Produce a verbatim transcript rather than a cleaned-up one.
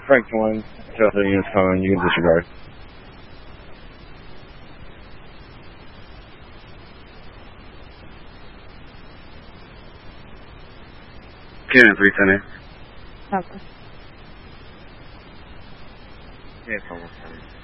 Frank one, Delta units coming, you can disregard. Cannon three ten eight. Okay. Yeah, it's almost time.